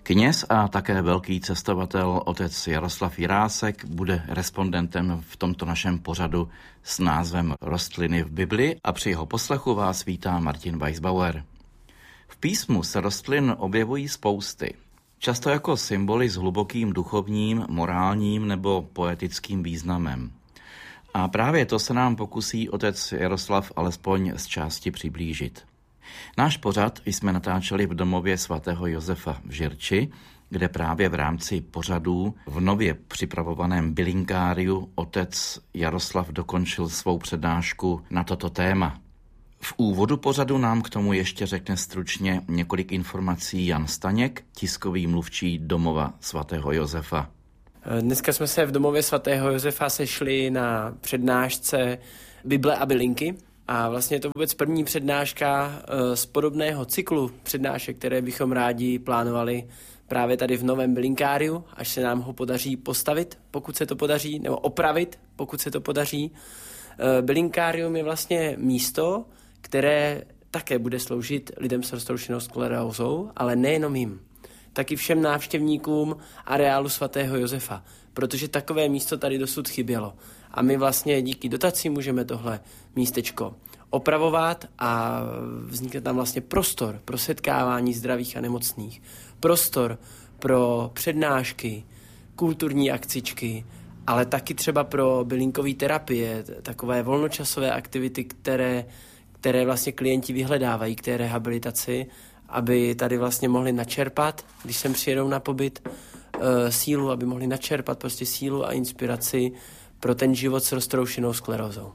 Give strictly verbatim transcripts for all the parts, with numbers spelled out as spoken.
Kněz a také velký cestovatel otec Jaroslav Jirásek bude respondentem v tomto našem pořadu s názvem Rostliny v Bibli a při jeho poslechu vás vítá Martin Weisbauer. V písmu se rostlin objevují spousty, často jako symboly s hlubokým duchovním, morálním nebo poetickým významem. A právě to se nám pokusí otec Jaroslav alespoň z části přiblížit. Náš pořad jsme natáčeli v domově svatého Josefa v Žirči, kde právě v rámci pořadů v nově připravovaném bylinkáriu otec Jaroslav dokončil svou přednášku na toto téma. V úvodu pořadu nám k tomu ještě řekne stručně několik informací Jan Staněk, tiskový mluvčí domova svatého Josefa. Dneska jsme se v domově svatého Josefa sešli na přednášce Bible a bylinky. A vlastně je to vůbec první přednáška z podobného cyklu přednášek, které bychom rádi plánovali právě tady v novém bylinkáriu, až se nám ho podaří postavit, pokud se to podaří, nebo opravit, pokud se to podaří. Bylinkárium je vlastně místo, které také bude sloužit lidem s roztroušenou sklerózou, ale nejenom jim. Taky všem návštěvníkům areálu svatého Josefa, protože takové místo tady dosud chybělo. A my vlastně díky dotaci můžeme tohle místečko opravovat a vznikne tam vlastně prostor pro setkávání zdravých a nemocných. Prostor pro přednášky, kulturní akcičky, ale taky třeba pro bylinkové terapie, takové volnočasové aktivity, které, které vlastně klienti vyhledávají k té rehabilitaci, aby tady vlastně mohli načerpat, když sem přijedou na pobyt, sílu, aby mohli načerpat prostě sílu a inspiraci pro ten život s roztroušenou sklerózou.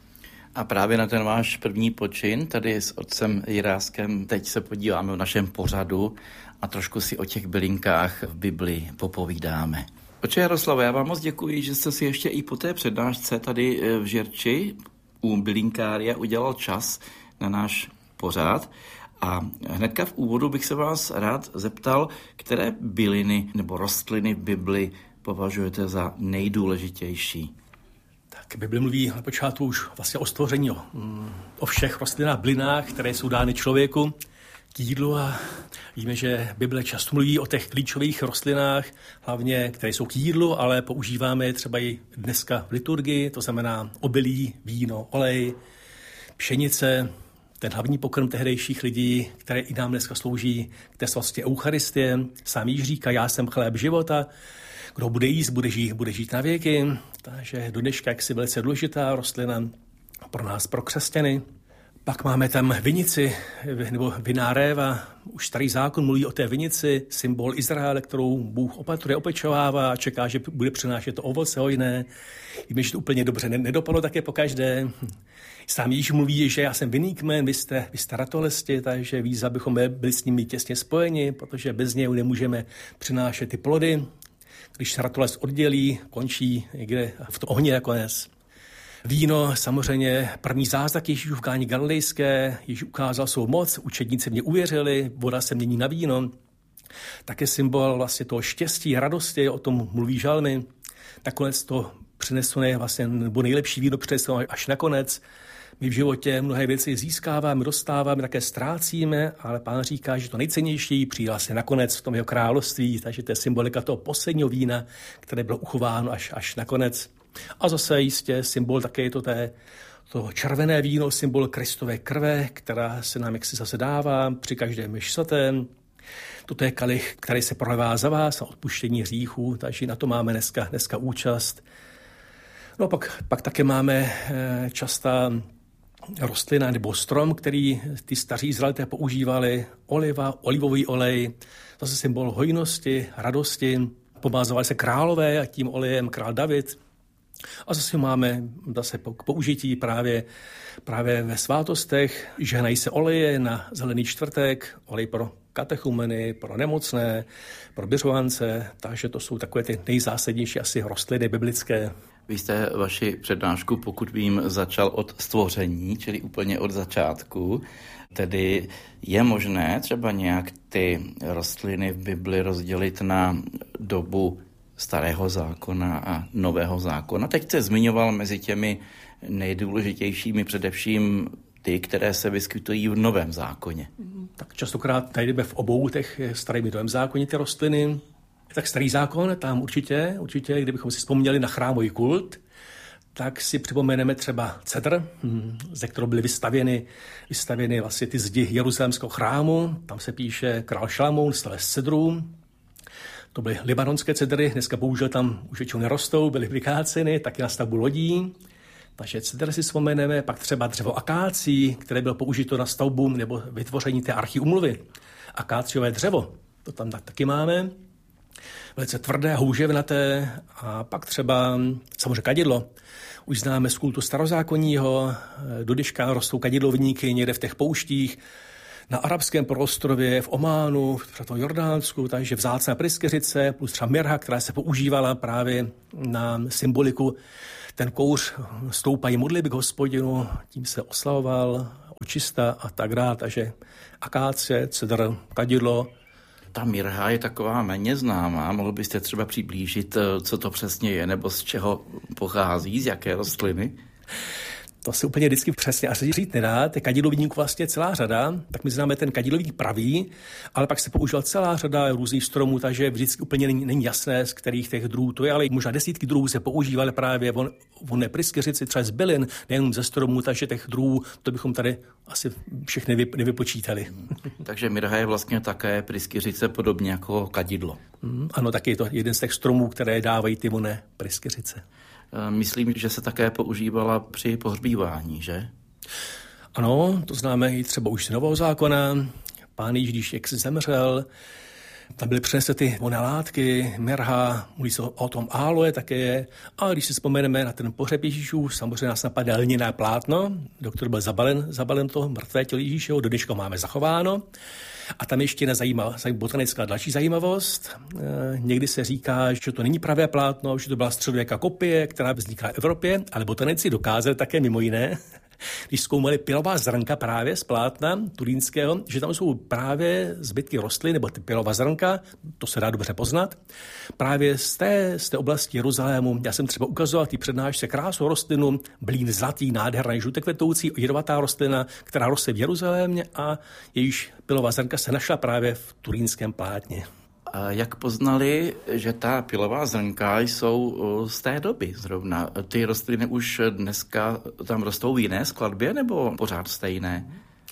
A právě na ten váš první počin, tady s otcem Jiráskem, teď se podíváme v našem pořadu a trošku si o těch bylinkách v Bibli popovídáme. Otče Jaroslave, já vám moc děkuji, že jste si ještě i po té přednášce tady v Žirči u bylinkária udělal čas na náš pořad. A hnedka v úvodu bych se vás rád zeptal, které byliny nebo rostliny v Bibli považujete za nejdůležitější? Tak Bible mluví na počátku už vlastně o stvoření, o, o všech rostlinách, bylinách, které jsou dány člověku k jídlu a víme, že Bible často mluví o těch klíčových rostlinách, hlavně které jsou k jídlu, ale používáme je třeba i dneska v liturgii, to znamená obilí, víno, olej, pšenice, ten hlavní pokrm tehdejších lidí, které i nám dneska slouží k té svatě Eucharistie. Sám Ježíš říká, já jsem chléb života, kdo bude jíst, bude žít, bude žít na věky. Takže do dneška jaksi velice důležitá rostlina pro nás, pro křesťany. Pak máme tam vinici, nebo vinná réva. Už starý zákon mluví o té vinici, symbol Izraele, kterou Bůh opatruje, opečovává a čeká, že bude přinášet to ovoce hojné. Víme, že to úplně dobře nedopadlo také pokaždé. Sám Ježíš mluví, že já jsem vinný kmen, vy jste, vy jste ratolesti, takže víc, abychom byli s nimi těsně spojeni, protože bez něj nemůžeme přinášet ty plody. Když se ratolest oddělí, končí někde v to ohni nakonec. Víno, samozřejmě první zázrak Ježíšův v Káni Galilejské, Ježíš ukázal svou moc, učedníci mě uvěřili, voda se mění na víno. Také symbol vlastně toho štěstí, radosti, o tom mluví žalmy. Nakonec to přinesené vlastně, nebo nejlepší víno přinesené až nakonec. My v životě mnohé věci získáváme, dostáváme, také ztrácíme, ale Pán říká, že to nejcennější přijde vlastně nakonec v tom jeho království, takže to je symbolika toho posledního vína, které bylo uchováno až, až nakonec. A zase jistě symbol také je to té, to červené víno, symbol Kristové krve, která se nám jaksi zase dává při každém myši svatém. Toto je kalich, který se prolevá za vás a odpuštění hříchů, takže na to máme dneska, dneska účast. No pak, pak také máme častá rostlina nebo strom, který ty staří Izraelité používali, oliva, olivový olej, zase symbol hojnosti, radosti. Pomázovali se králové a tím olejem král David. A zase máme zase k použití právě, právě ve svátostech. Žehnají se oleje na zelený čtvrtek, olej pro katechumeny, pro nemocné, pro běžovance, takže to jsou takové ty nejzásadnější asi rostliny biblické. Vy jste vaši přednášku, pokud vím, začal od stvoření, čili úplně od začátku. Tedy je možné třeba nějak ty rostliny v Bibli rozdělit na dobu starého zákona a nového zákona. Teď jste zmiňoval mezi těmi nejdůležitějšími především ty, které se vyskytují v Novém zákoně? Tak častokrát najdeme v obou těch starém i Novém zákoně ty rostliny. Tak starý zákon, tam určitě, určitě, kdybychom si vzpomněli na chrámový kult, tak si připomeneme třeba cedr, ze kterého byly vystavěny, vystavěny vlastně ty zdi jeruzalémského chrámu. Tam se píše král Šalamoun stál z cedrů. To byly libanonské cedry, dneska bohužel tam už většinou nerostou, byly vykáceny, taky na stavbu lodí. Takže cedr si vzpomeneme, pak třeba dřevo akácí, které bylo použito na stavbu nebo vytvoření té archy úmluvy. Akáciové dřevo, to tam taky máme. Velice tvrdé, houževnaté, a pak třeba samozřejmě kadidlo. Už známe z kultu starozákonního, do dneška rostou kadidlovníky někde v těch pouštích, na arabském poloostrově, v Ománu, v Jordánsku, takže vzácná pryskyřice, plus třeba mirha, která se používala právě na symboliku. Ten kouř stoupají modlitby k Hospodinu, tím se oslavoval, očista a tak dále, takže akácie, cedr, kadidlo. Ta mirha je taková méně známá. Mohl byste třeba přiblížit, co to přesně je, nebo z čeho pochází, z jaké rostliny? To se úplně vždycky přesně asi říct nedá. Těch kadidlovníků vlastně celá řada, tak my známe ten kadidlovník pravý, ale pak se používal celá řada různých stromů, takže vždycky úplně není, není jasné, z kterých těch druhů to je, ale možná desítky druhů se používaly právě v vonné pryskyřici, třeba z bylin, nejenom ze stromů, takže těch druhů, to bychom tady asi všechny nevypočítali. Takže mirha je vlastně také pryskyřice podobně jako kadidlo. Mm, ano, taky je to jeden z těch stromů, které dávají ty vonné pryskyřice. Myslím, že se také používala při pohřbívání, že? Ano, to známe i třeba už z Nového zákona. Pán Ježíš, když jak se zemřel, tam byly přineseny ty vonné látky, mirha, mluví se o tom áloe také. A když si vzpomeneme na ten pohřeb Ježíšův, samozřejmě nás napadá lněné plátno, do kterého byl zabalen, zabalen to mrtvé tělo Ježíšeho, do dneška máme zachováno. A tam ještě jedna zajímavá, botanická další zajímavost. E, někdy se říká, že to není pravé plátno, že to byla středověká kopie, která vznikla v Evropě, ale botanici dokázali také mimo jiné, když zkoumali pilová zrnka právě z plátna turínského, že tam jsou právě zbytky rostlin, nebo ty pilová zrnka, to se dá dobře poznat, právě z té, z té oblasti Jeruzalému. Já jsem třeba ukazoval ty přednášce krásnou rostlinu, blín zlatý, nádherný, žlutě kvetoucí, jedovatá rostlina, která roste v Jeruzalémě a jejíž pilová zrnka se našla právě v turínském plátně. A jak poznali, že ta pilová zrnka jsou z té doby zrovna? Ty rostliny už dneska tam rostou v jiné skladbě nebo pořád stejné?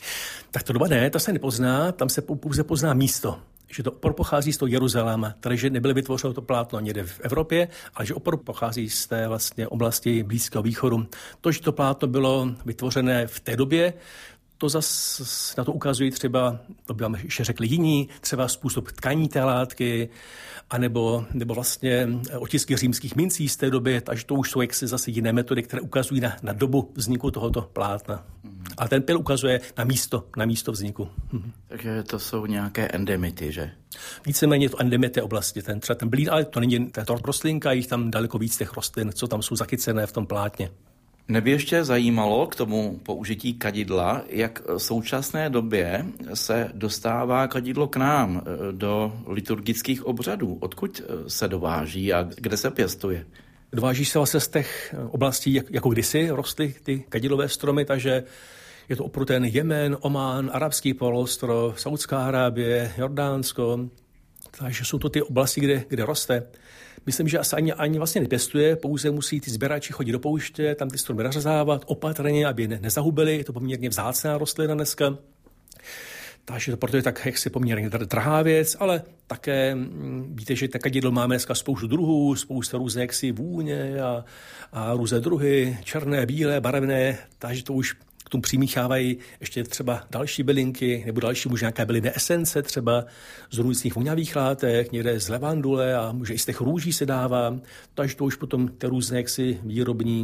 Tak to doba ne, to se nepozná, tam se pouze pozná místo. Že to opor pochází z toho Jeruzaléma, tedy že nebyly vytvořeno to plátno někde v Evropě, ale že opor pochází z té vlastně oblasti Blízkého východu. To, že to plátno bylo vytvořené v té době, to zase na to ukazují třeba, to by vám ještě řekli jiní, třeba způsob tkání té látky, anebo, nebo vlastně otisky římských mincí z té doby, takže to už jsou jaksi zase jiné metody, které ukazují na, na dobu vzniku tohoto plátna. Mm. A ten pil ukazuje na místo, na místo vzniku. Mm. Takže to jsou nějaké endemity, že? Víceméně to endemity oblasti, ten, třeba ten blín, ale to není ten rostlinka, jich tam daleko víc těch rostlin, co tam jsou zachycené v tom plátně. Mě by ještě zajímalo k tomu použití kadidla, jak v současné době se dostává kadidlo k nám do liturgických obřadů. Odkud se dováží a kde se pěstuje? Dováží se vlastně z těch oblastí, jak, jako kdysi rostly ty kadidlové stromy, takže je to opravdu ten Jemen, Omán, arabský poloostrov, Saudská Arábie, Jordánsko. Takže jsou to ty oblasti, kde, kde roste. Myslím, že asi ani, ani vlastně nepěstuje, pouze musí ty sběrači chodit do pouště, tam ty stromy nařezávat opatrně, aby je ne, nezahubili. Je to poměrně vzácná rostlina dneska. Takže to proto je tak, jak si poměrně drahá věc, ale také víte, že kadidlo máme dneska spoustu druhů, spoustu různé jaksi vůně a, a různé druhy, černé, bílé, barevné, takže to už k tomu přimíchávají ještě třeba další bylinky, nebo další možná nějaké bylinné esence, třeba z různých vonavých látek, někde z levandule a může i z těch růží se dává, takže to už potom ty různé jaksi výrobní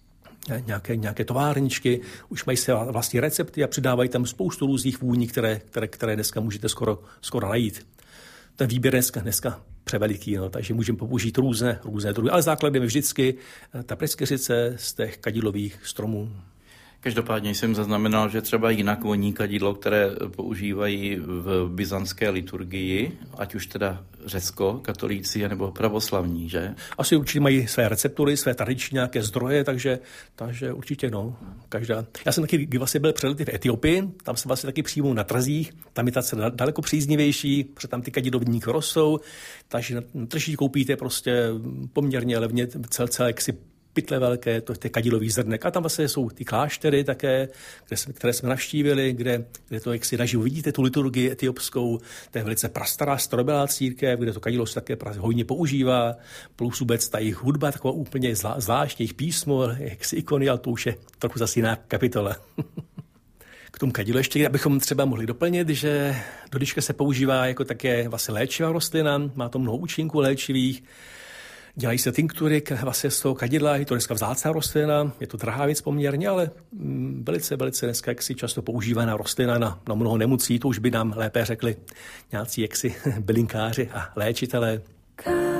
nějaké, nějaké továrničky, už mají se vlastní recepty a přidávají tam spoustu různých vůní, které, které, které dneska můžete skoro, skoro najít. Ten výběr dneska, dneska převeliký, no, takže můžeme použít různé, různé druhy, ale základem je vždycky ta pryskyřice z těch kadidlových stromů. Každopádně jsem zaznamenal, že třeba jinak voní kadidlo, které používají v byzantské liturgii, ať už teda řecko-katolíci nebo pravoslavní, že? Asi určitě mají své receptury, své tradiční nějaké zdroje, takže, takže určitě no. Každá. Já jsem taky, kdy vlastně byl před lety v Etiopii, tam se vlastně taky přijmou na trzích, tam je ta cena daleko příznivější, protože tam ty kadidlovníky rostou, takže na trzích koupíte prostě poměrně levně celé, celé jaksi pytle velké, to je kadilový zrnek. A tam vlastně jsou ty kláštery také, kde jsme, které jsme navštívili, kde, kde to jak si naživu vidíte, tu liturgii etiopskou, to je velice prastará starobylá církev, kde to kadidlo se také hojně používá, plus vůbec ta jejich hudba, taková úplně zvlá, zvláštní jejich písmo, jaksi ikony, ale to už je trochu zase jiná kapitola. K tomu kadilu ještě, abychom třeba mohli doplnit, že dodička se používá jako také vlastně léčivá rostlina, má to mnoho účinků léčivých. Dělají se tinktury vlastně z toho kadidla, je to dneska vzácná rostlina, je to drahá věc poměrně, ale velice, velice dneska jaksi často používaná rostlina na, na mnoho nemocí, to už by nám lépe řekli nějací jaksi bylinkáři a léčitelé.